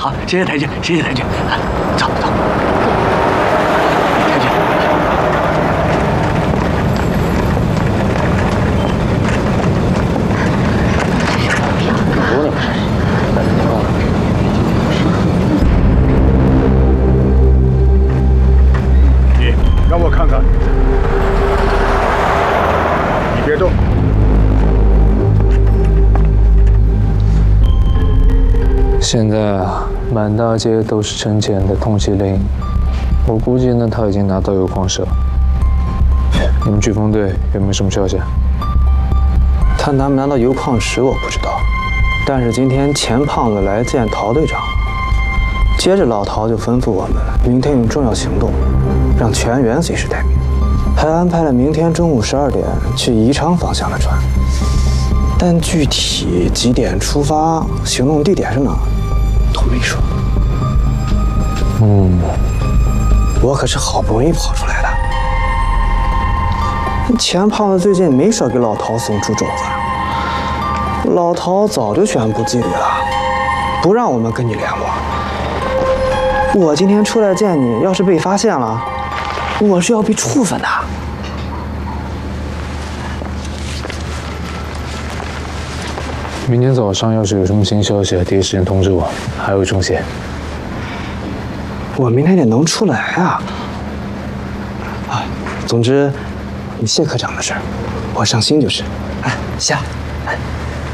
好，谢谢太君，谢谢太君。啊，走走。太君。 你让我看看，你别动。 现在啊，满大街都是陈潜的通缉令，我估计呢他已经拿到油矿社。你们飓风队有没有什么消息？ 他拿没拿到油矿石我不知道，但是今天钱胖子来见陶队长，接着老陶就吩咐我们明天有重要行动，让全员随时待命，还安排了明天中午12点去宜昌方向的船，但具体几点出发，行动地点是哪儿？ 都没说。我可是好不容易跑出来的。钱胖子最近没少给老陶送出种子，老陶早就宣布纪律了，不让我们跟你联络。我今天出来见你，要是被发现了，我是要被处分的。 明天早上要是有什么新消息，第一时间通知我。还有钟协， 我明天也能出来啊！总之，你谢科长的事儿，我上心就是。哎，下。哎。